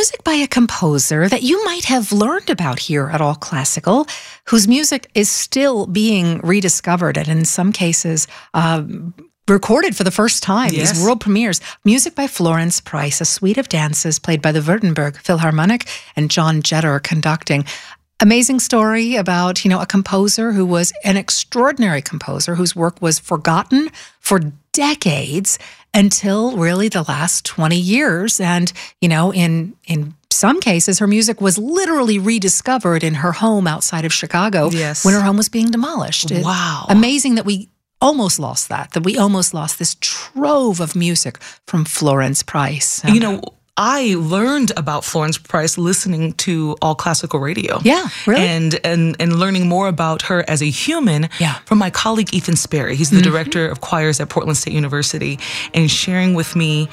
music by a composer that you might have learned about here at All Classical, whose music is still being rediscovered and in some cases recorded for the first time, Yes. these world premieres. Music by Florence Price, a suite of dances played by the Württemberg Philharmonic and John Jetter conducting. Amazing story about, a composer who was an extraordinary composer whose work was forgotten for decades until really the last 20 years. And, in some cases, her music was literally rediscovered in her home outside of Chicago Yes. when her home was being demolished. Wow. Amazing that we almost lost that we almost lost this trove of music from Florence Price. I learned about Florence Price listening to All Classical Radio. Yeah, really? And learning more about her as a human from my colleague Ethan Sperry. He's the director of choirs at Portland State University, and sharing with me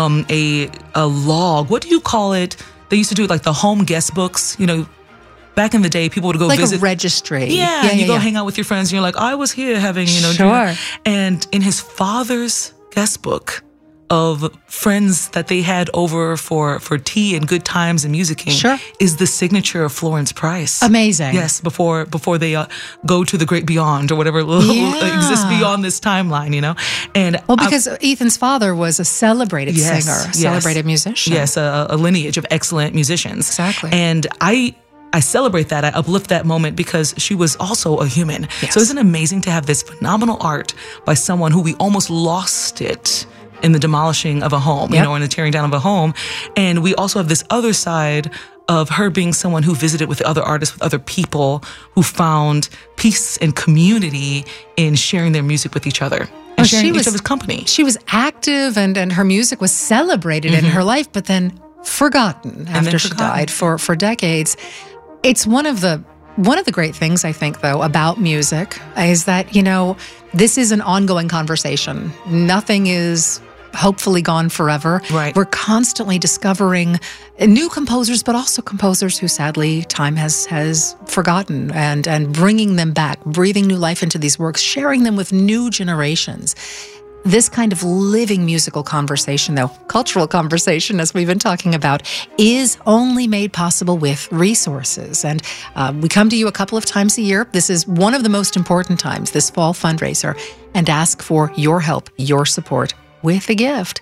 a log. What do you call it? They used to do like the home guest books, Back in the day, people would go visit. Like a registry. Yeah, you go hang out with your friends, and you're like, I was here having, Sure. dinner. And in his father's guest book of friends that they had over for tea and good times and musicking is the signature of Florence Price. Amazing. Yes, before they go to the great beyond or whatever exists beyond this timeline, And because Ethan's father was a celebrated singer, a celebrated musician. Yes, a lineage of excellent musicians. Exactly. And I celebrate that. I uplift that moment because she was also a human. Yes. So isn't it amazing to have this phenomenal art by someone who we almost lost it in the demolishing of a home, in the tearing down of a home. And we also have this other side of her being someone who visited with other artists, with other people, who found peace and community in sharing their music with each other. And sharing each other's company. She was active and her music was celebrated in her life, but then forgotten after she died for decades. It's one of the great things, I think, though, about music is that, this is an ongoing conversation. Nothing is hopefully gone forever. Right. We're constantly discovering new composers, but also composers who sadly time has forgotten and bringing them back, breathing new life into these works, sharing them with new generations. This kind of living musical conversation, though, cultural conversation, as we've been talking about, is only made possible with resources. And we come to you a couple of times a year. This is one of the most important times, this fall fundraiser, and ask for your help, your support with a gift.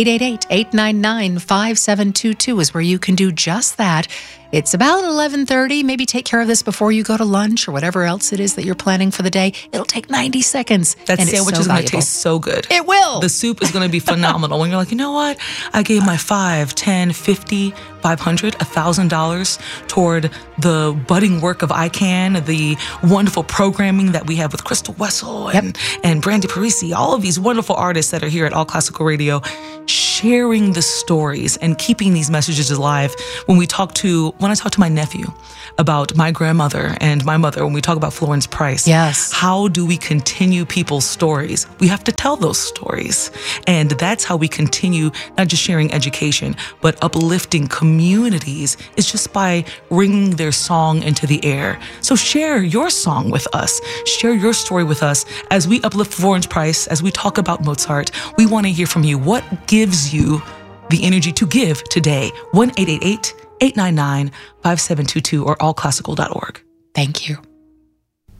888-899-5722 is where you can do just that. It's about 11:30. Maybe take care of this before you go to lunch or whatever else it is that you're planning for the day. It'll take 90 seconds. That sandwich is going to taste so good. It will. The soup is going to be phenomenal. When you're like, you know what? I gave my $5, $10, $50, $500, $1,000 toward the budding work of ICANN, the wonderful programming that we have with Crystal Wessel and Brandy Parisi, all of these wonderful artists that are here at All Classical Radio, sharing the stories and keeping these messages alive. When I talk to my nephew about my grandmother and my mother, when we talk about Florence Price, how do we continue people's stories? We have to tell those stories. And that's how we continue not just sharing education, but uplifting communities is just by ringing their song into the air. So share your song with us. Share your story with us. As we uplift Florence Price, as we talk about Mozart, we want to hear from you. What gives you the energy to give today? 1-888-899-5722 or allclassical.org. Thank you.